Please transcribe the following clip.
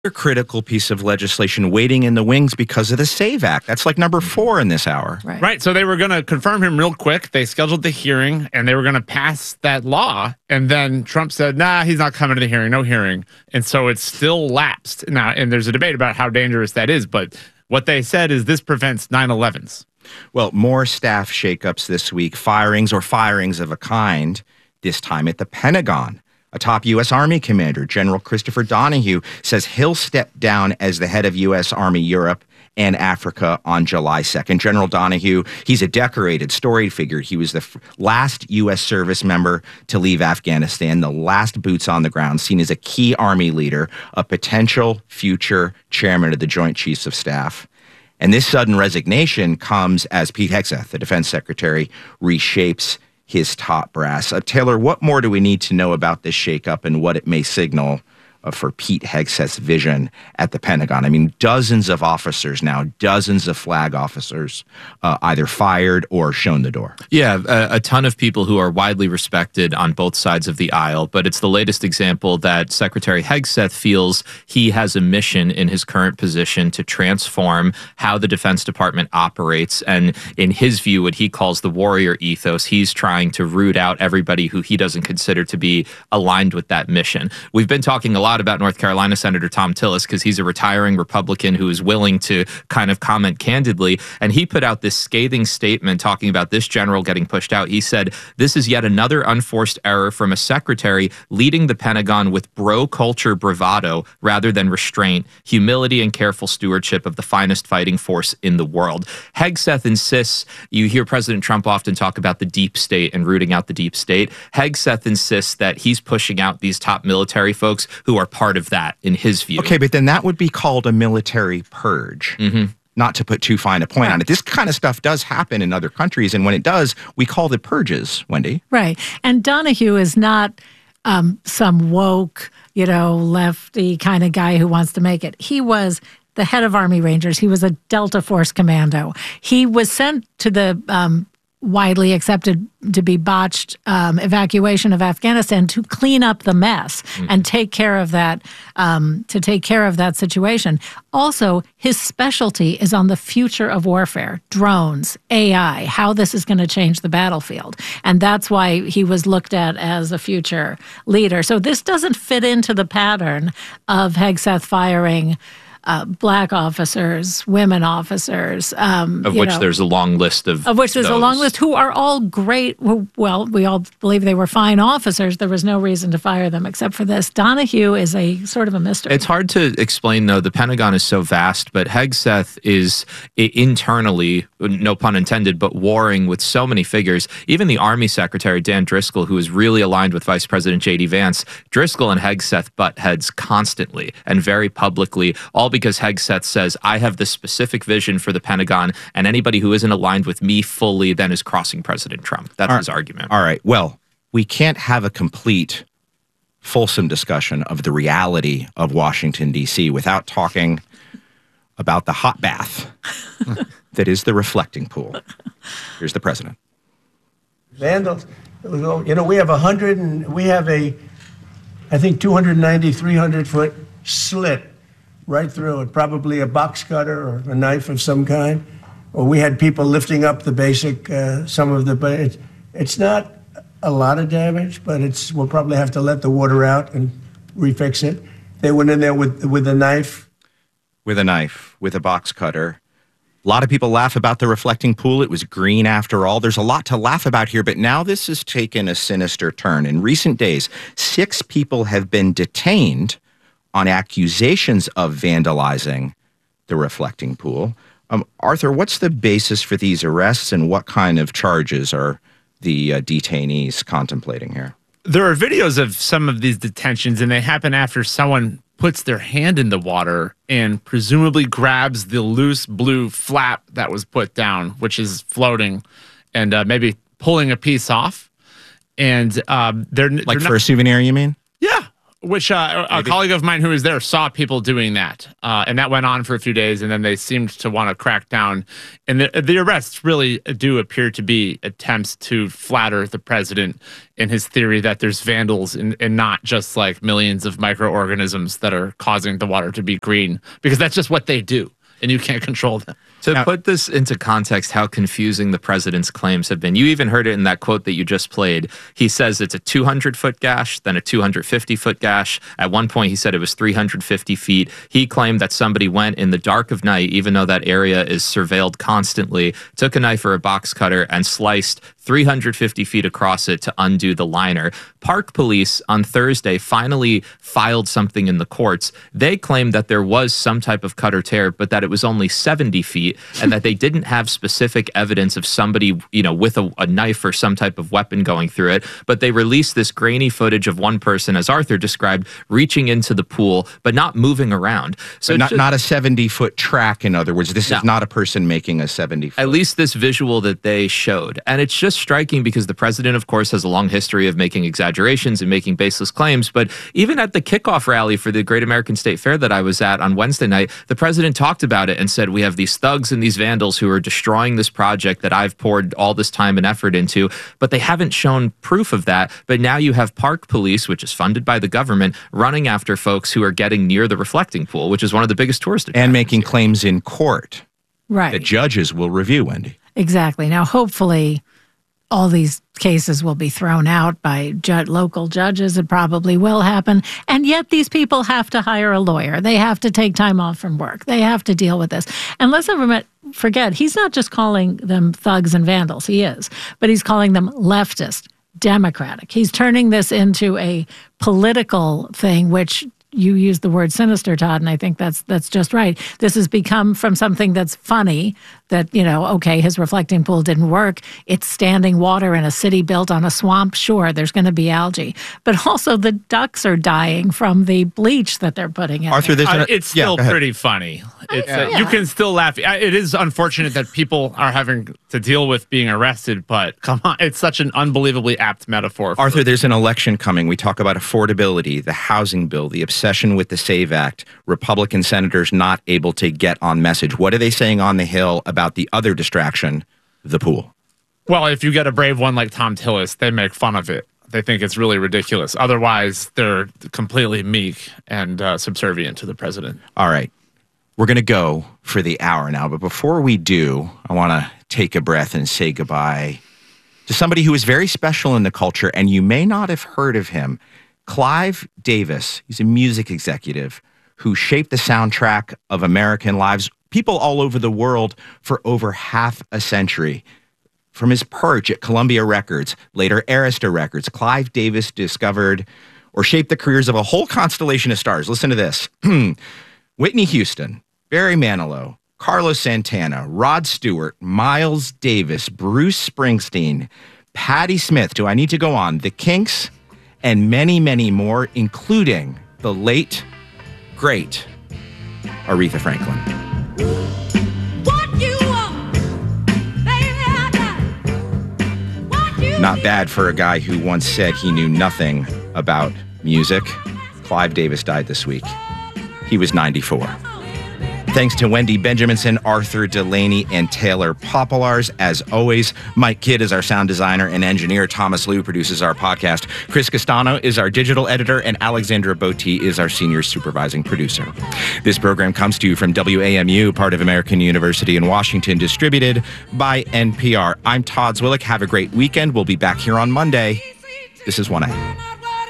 critical piece of legislation waiting in the wings because of the SAVE Act. That's like number 4 in this hour. Right. So they were going to confirm him real quick. They scheduled the hearing and they were going to pass that law. And then Trump said, nah, he's not coming to the hearing. No hearing. And so it's still lapsed now. And there's a debate about how dangerous that is. But what they said is this prevents 9/11s. Well, more staff shakeups this week, firings of a kind, this time at the Pentagon. A top U.S. Army commander, General Christopher Donahue, says he'll step down as the head of U.S. Army Europe and Africa on July 2nd. General Donahue, he's a decorated, storied figure. He was the last U.S. service member to leave Afghanistan, the last boots on the ground, seen as a key Army leader, a potential future chairman of the Joint Chiefs of Staff. And this sudden resignation comes as Pete Hegseth, the defense secretary, reshapes his top brass. Taylor, what more do we need to know about this shakeup and what it may signal for Pete Hegseth's vision at the Pentagon? I mean, dozens of officers now, dozens of flag officers either fired or shown the door. Yeah, a ton of people who are widely respected on both sides of the aisle. But it's the latest example that Secretary Hegseth feels he has a mission in his current position to transform how the Defense Department operates. And in his view, what he calls the warrior ethos, he's trying to root out everybody who he doesn't consider to be aligned with that mission. We've been talking a lot about North Carolina Senator Thom Tillis because he's a retiring Republican who is willing to kind of comment candidly. And he put out this scathing statement talking about this general getting pushed out. He said, "This is yet another unforced error from a secretary leading the Pentagon with bro culture bravado rather than restraint, humility, and careful stewardship of the finest fighting force in the world." Hegseth insists, you hear President Trump often talk about the deep state and rooting out the deep state. Hegseth insists that he's pushing out these top military folks who are part of that, in his view. Okay, but then that would be called a military purge. Not to put too fine a point on it. This kind of stuff does happen in other countries, and when it does, we call it purges, Wendy. Right. And Donahue is not some woke, lefty kind of guy who wants to make it. He was the head of Army Rangers. He was a Delta Force commando. He was sent to the widely accepted to be botched evacuation of Afghanistan to clean up the mess and take care of that, situation. Also, his specialty is on the future of warfare, drones, AI, how this is going to change the battlefield. And that's why he was looked at as a future leader. So this doesn't fit into the pattern of Hegseth firing black officers, women officers. Of which there's a long list of which there's a long list who are all great. Well, we all believe they were fine officers. There was no reason to fire them except for this. Donahue is a sort of a mystery. It's hard to explain, though. The Pentagon is so vast, but Hegseth is internally, no pun intended, but warring with so many figures. Even the Army Secretary, Dan Driscoll, who is really aligned with Vice President J.D. Vance, Driscoll and Hegseth butt heads constantly and very publicly, all because Hegseth says, I have this specific vision for the Pentagon, and anybody who isn't aligned with me fully then is crossing President Trump. That's his argument. All right. Well, we can't have a complete, fulsome discussion of the reality of Washington, D.C. without talking about the hot bath that is the reflecting pool. Here's the president. Vandals, we have I think 290, 300-foot slit right through it, probably a box cutter or a knife of some kind. Or we had people lifting up the basic, but it's not a lot of damage, but we'll probably have to let the water out and refix it. They went in there with a knife. With a knife, with a box cutter. A lot of people laugh about the reflecting pool. It was green after all. There's a lot to laugh about here, but now this has taken a sinister turn. In recent days, 6 people have been detained on accusations of vandalizing the reflecting pool. Arthur, what's the basis for these arrests and what kind of charges are the detainees contemplating here? There are videos of some of these detentions, and they happen after someone puts their hand in the water and presumably grabs the loose blue flap that was put down, which is floating, and maybe pulling a piece off. And they're for a souvenir, you mean? Yeah. Which a colleague of mine who was there saw people doing that. And that went on for a few days, and then they seemed to want to crack down. And the arrests really do appear to be attempts to flatter the president in his theory that there's vandals and not just like millions of microorganisms that are causing the water to be green, because that's just what they do, and you can't control them. To put this into context, how confusing the president's claims have been. You even heard it in that quote that you just played. He says it's a 200-foot gash, then a 250-foot gash. At one point, he said it was 350 feet. He claimed that somebody went in the dark of night, even though that area is surveilled constantly, took a knife or a box cutter and sliced 350 feet across it to undo the liner. Park Police on Thursday finally filed something in the courts. They claimed that there was some type of cut or tear, but that it was only 70 feet and that they didn't have specific evidence of somebody, with a knife or some type of weapon going through it. But they released this grainy footage of one person, as Arthur described, reaching into the pool, but not moving around. So not a 70-foot track, in other words. This is not a person making a 70-foot. At least this visual that they showed. And it's just striking because the president, of course, has a long history of making exaggerations and making baseless claims. But even at the kickoff rally for the Great American State Fair that I was at on Wednesday night, the president talked about it and said, we have these thugs and these vandals who are destroying this project that I've poured all this time and effort into, but they haven't shown proof of that. But now you have Park Police, which is funded by the government, running after folks who are getting near the reflecting pool, which is one of the biggest tourist attractions. And making claims in court. Right. That judges will review, Wendy. Exactly. Now, hopefully, all these cases will be thrown out by local judges. It probably will happen. And yet these people have to hire a lawyer. They have to take time off from work. They have to deal with this. And let's never forget, he's not just calling them thugs and vandals. He is. But he's calling them leftist, democratic. He's turning this into a political thing, which you used the word sinister, Todd, and I think that's just right. This has become from something that's funny, that, okay, his reflecting pool didn't work. It's standing water in a city built on a swamp. Sure, there's going to be algae. But also the ducks are dying from the bleach that they're putting in. Arthur, it's still pretty funny. You can still laugh. It is unfortunate that people are having to deal with being arrested, but come on, it's such an unbelievably apt metaphor. Arthur, there's an election coming. We talk about affordability, the housing bill, the obsession with the SAVE Act, Republican senators not able to get on message. What are they saying on the Hill about the other distraction, the pool? Well, if you get a brave one like Tom Tillis, they make fun of it. They think it's really ridiculous. Otherwise, they're completely meek and subservient to the president. All right. We're going to go for the hour now. But before we do, I want to take a breath and say goodbye to somebody who is very special in the culture, and you may not have heard of him. Clive Davis. He's a music executive who shaped the soundtrack of American lives, people all over the world, for over half a century. From his perch at Columbia Records, later Arista Records, Clive Davis discovered or shaped the careers of a whole constellation of stars. Listen to this. Whitney Houston, Barry Manilow, Carlos Santana, Rod Stewart, Miles Davis, Bruce Springsteen, Patti Smith, do I need to go on? The Kinks, and many, many more, including the late, great Aretha Franklin. Not bad for a guy who once said he knew nothing about music. Clive Davis died this week. He was 94. Thanks to Wendy Benjaminson, Arthur Delaney, and Taylor Popolars. As always, Mike Kidd is our sound designer and engineer. Thomas Liu produces our podcast. Chris Castano is our digital editor, and Alexandra Botti is our senior supervising producer. This program comes to you from WAMU, part of American University in Washington, distributed by NPR. I'm Todd Zwillich. Have a great weekend. We'll be back here on Monday. This is 1A.